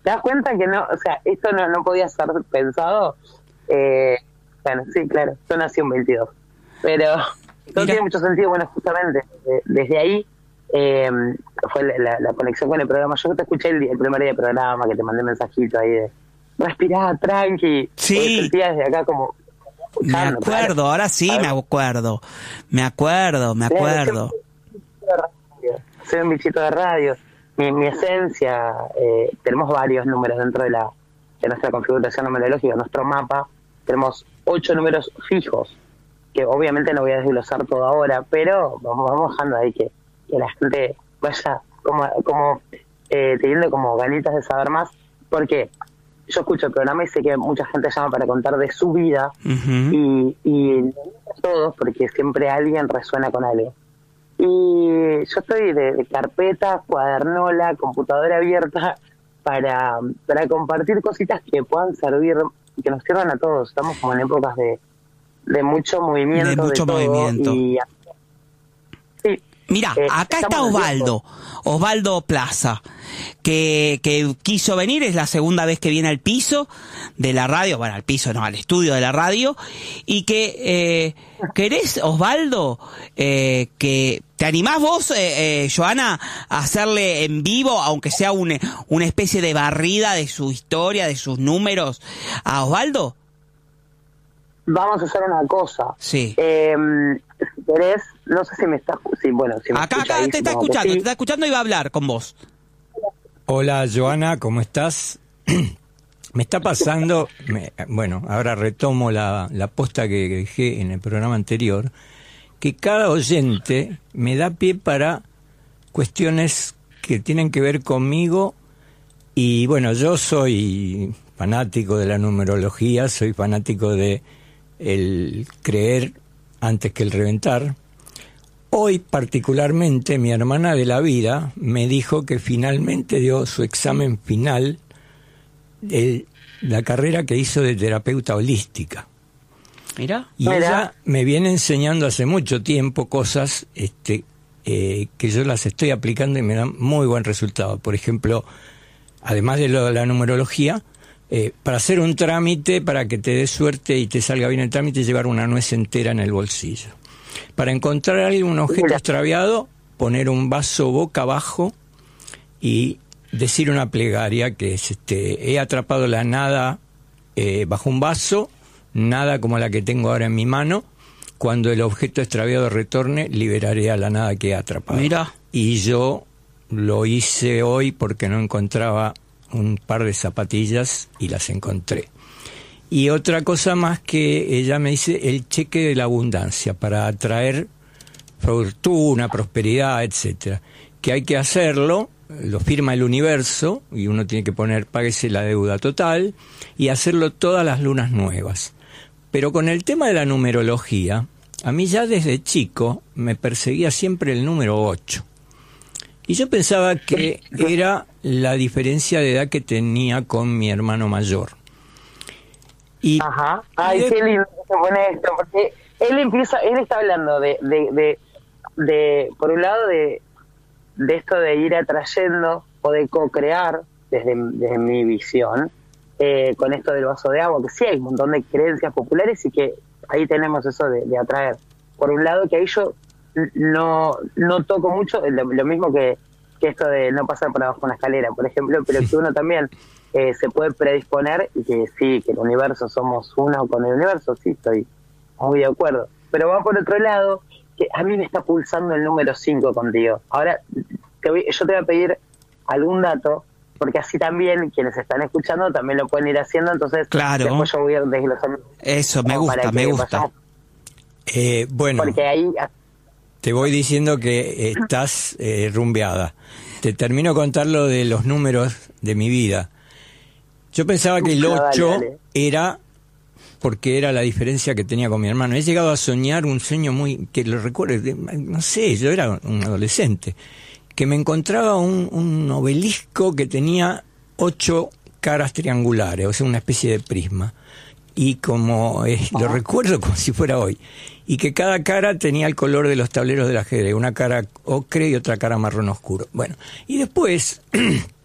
¿Te das cuenta que no, o sea, esto no podía ser pensado? Bueno, sí, claro, yo nací un 22, pero todo tiene mucho sentido. Bueno, justamente desde ahí fue la conexión con el programa. Yo te escuché el primer día del programa, que te mandé mensajito ahí de respirá, tranqui. Sí. Sentía desde acá como... Me acuerdo, claro. Ahora sí me acuerdo. Claro, soy un bichito de radio. Mi esencia, tenemos varios números dentro de nuestra configuración numerológica, nuestro mapa. Tenemos 8 números fijos, que obviamente no voy a desglosar todo ahora, pero vamos bajando ahí que la gente vaya como teniendo como ganitas de saber más, porque yo escucho el programa y sé que mucha gente llama para contar de su vida, y todos, porque siempre alguien resuena con algo. Y yo estoy de carpeta, cuadernola, computadora abierta para compartir cositas que puedan servir, que nos sirvan a todos. Estamos como en épocas de mucho movimiento. De mucho movimiento. Y, sí, mira, acá está Osvaldo Plaza, que quiso venir, es la segunda vez que viene al piso de la radio, bueno, al piso no, al estudio de la radio, y que querés, Osvaldo, que te animás vos, Joana, a hacerle en vivo, aunque sea una especie de barrida de su historia, de sus números, a Osvaldo. Vamos a hacer una cosa. Sí. Si querés, no sé si me está... Sí, bueno, si me acá ahí, te está escuchando, sí. Te está escuchando y va a hablar con vos. Hola, Joana, ¿cómo estás? Me está pasando... bueno, ahora retomo la posta que dejé en el programa anterior, que cada oyente me da pie para cuestiones que tienen que ver conmigo. Y bueno, yo soy fanático de la numerología, soy fanático de el creer antes que el reventar. Hoy particularmente mi hermana de la vida me dijo que finalmente dio su examen final de la carrera que hizo de terapeuta holística. Mira. Y ella me viene enseñando hace mucho tiempo cosas que yo las estoy aplicando y me dan muy buen resultado. Por ejemplo, además de la numerología, para hacer un trámite, para que te dé suerte y te salga bien el trámite, llevar una nuez entera en el bolsillo. Para encontrar algún objeto extraviado, poner un vaso boca abajo y decir una plegaria que es he atrapado la nada bajo un vaso, nada como la que tengo ahora en mi mano. Cuando el objeto extraviado retorne, liberaré a la nada que he atrapado. Mira. Y yo lo hice hoy porque no encontraba un par de zapatillas y las encontré. Y otra cosa más que ella me dice, el cheque de la abundancia para atraer fortuna, prosperidad, etcétera. Que hay que hacerlo, lo firma el universo y uno tiene que poner páguese la deuda total y hacerlo todas las lunas nuevas. Pero con el tema de la numerología, a mí ya desde chico me perseguía siempre el número 8. Y yo pensaba que era la diferencia de edad que tenía con mi hermano mayor. Y ajá. Ay, qué lindo que se pone esto, porque él está hablando de por un lado de esto de ir atrayendo o de co-crear desde mi visión, con esto del vaso de agua, que sí hay un montón de creencias populares y que ahí tenemos eso de atraer. Por un lado, que ahí yo no toco mucho, lo mismo que esto de no pasar por abajo una escalera, por ejemplo, pero que uno también se puede predisponer y que sí, que el universo somos uno con el universo, sí, estoy muy de acuerdo. Pero va por otro lado, que a mí me está pulsando el número 5 contigo. Ahora, yo te voy a pedir algún dato, porque así también quienes están escuchando también lo pueden ir haciendo, entonces claro. Después yo voy a ir desglosando. Eso, me gusta. Bueno, porque ahí te voy diciendo que estás rumbeada. Te termino de contar lo de los números de mi vida. Yo pensaba que el 8 dale. Era porque era la diferencia que tenía con mi hermano. He llegado a soñar un sueño que lo recuerdo, no sé, yo era un adolescente, que me encontraba un obelisco que tenía 8 caras triangulares, o sea, una especie de prisma. Y lo recuerdo como si fuera hoy. Y que cada cara tenía el color de los tableros del ajedrez, una cara ocre y otra cara marrón oscuro. Bueno, y después